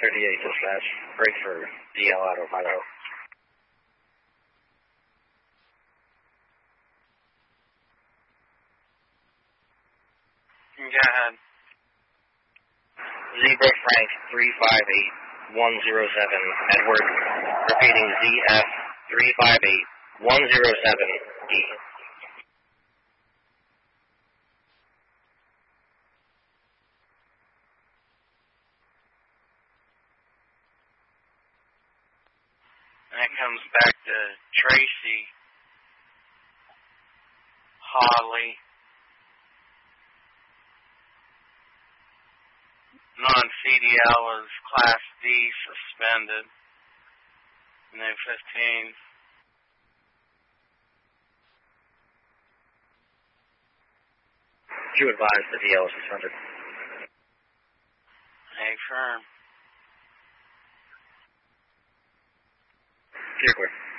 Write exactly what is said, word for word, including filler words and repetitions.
thirty-eight dispatch. Break for D L out of Idaho. Go ahead. Zebra Frank three five eight one zero seven, Edward. Repeating Z F three five eight one zero seven D. And it comes back to Tracy, Holly, non-C D L is Class D suspended, and then fifteen. You advise the D L is suspended. A firm. Clear, clear.